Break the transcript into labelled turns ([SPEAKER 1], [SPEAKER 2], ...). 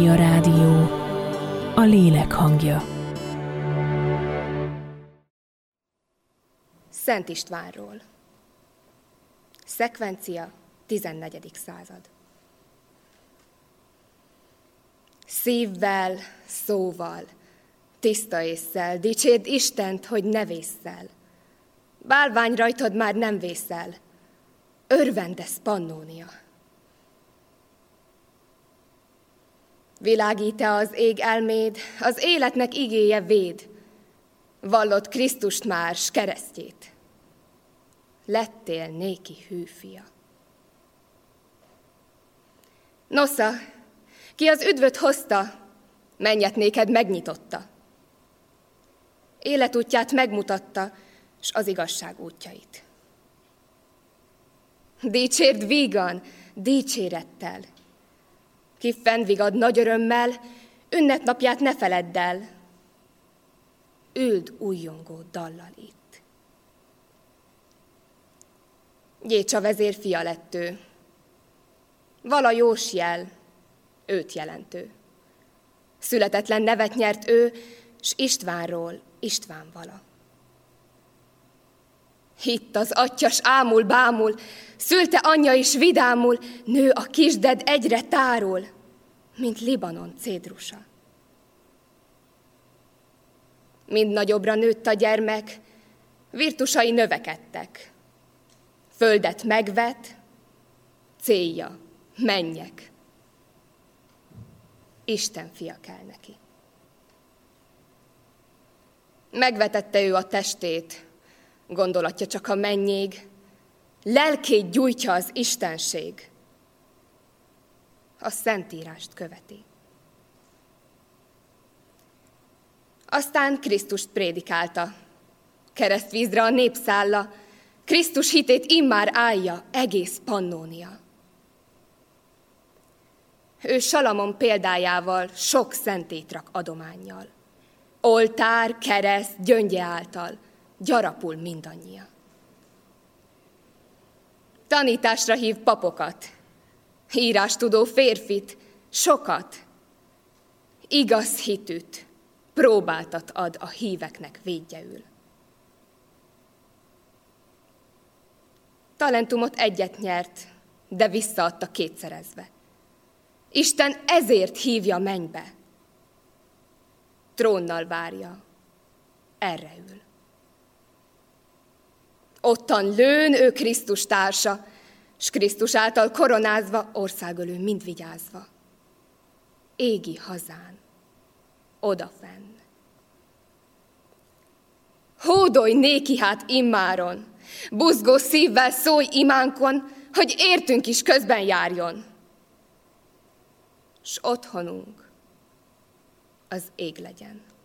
[SPEAKER 1] A rádió, a lélek hangja.
[SPEAKER 2] Szent Istvánról. Szekvencia, 14. század. Szívvel, szóval, tiszta ésszel, dicsérd Istent, hogy ne vésszel. Bálvány rajtad már nem vészel, örvendesz Pannónia. Világít-e az ég elméd, az életnek igéje véd, vallott Krisztust már, s keresztjét. Lettél néki hűfia. Nosza, ki az üdvöt hozta, mennyet néked megnyitotta. Életútját megmutatta, s az igazság útjait. Dicsérd vígan, dicsérettel, ki fennvigad nagy örömmel, ünnepnapját ne feledd el. Üld újjongó dallal itt. Jécsa vezér fia lett ő. Vala jós jel, őt jelentő. Születetlen nevet nyert ő, s Istvánról István vala. Hitt az atyas ámul bámul, szülte anyja is vidámul, nő a kisded egyre tárul, mint Libanon cédrusa. Mind nagyobbra nőtt a gyermek, virtusai növekedtek. Földet megvet, célja, mennyek. Isten fia kell neki. Megvetette ő a testét, gondolatja csak a mennyég, lelkét gyújtja az istenség. A Szentírást követi. Aztán Krisztust prédikálta, keresztvízre a nép szálla, Krisztus hitét immár állja egész Pannónia. Ő Salamon példájával sok szentét rak adománnyal. Oltár, kereszt, gyöngye által gyarapul mindannyian. Tanításra hív papokat, írástudó férfit, sokat, igaz hitűt, próbáltat ad a híveknek védjeül. Talentumot egyet nyert, de visszaadta kétszerezve. Isten ezért hívja mennybe. Trónnal várja, erre ül. Ottan lőn ő Krisztus társa, s Krisztus által koronázva, országölő mind vigyázva. Égi hazán, odafenn. Hódolj néki hát immáron, buzgó szívvel szólj imánkon, hogy értünk is közben járjon. S otthonunk az ég legyen.